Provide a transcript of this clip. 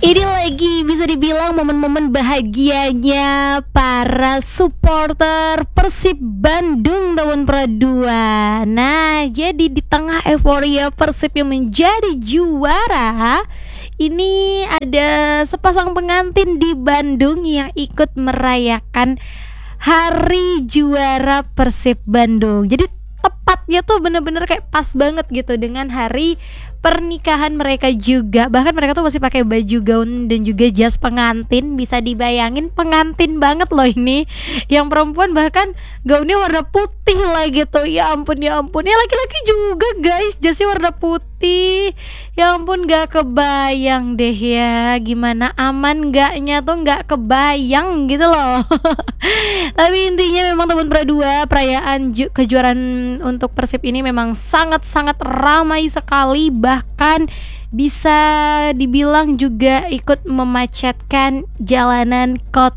Ini lagi bisa dibilang momen-momen bahagianya para supporter Persib Bandung tahun Pro 2. Nah, jadi di tengah euforia Persib yang menjadi juara, ini ada sepasang pengantin di Bandung yang ikut merayakan hari juara Persib Bandung. Jadi tepatnya tuh bener-bener kayak pas banget gitu dengan hari pernikahan mereka juga. Bahkan mereka tuh masih pakai baju gaun dan juga jas pengantin. Bisa dibayangin pengantin banget loh ini. Yang perempuan bahkan gaunnya warna putih lah gitu. Ya ampun, ya ampun. Ya laki-laki juga guys, jasnya warna putih. Ya ampun, gak kebayang deh ya gimana aman gaknya tuh gak kebayang gitu loh. Tapi intinya memang tahun Pro 2 perayaan kejuaraan untuk Persib ini memang sangat-sangat ramai sekali. Bahkan bisa dibilang juga ikut memacetkan jalanan kota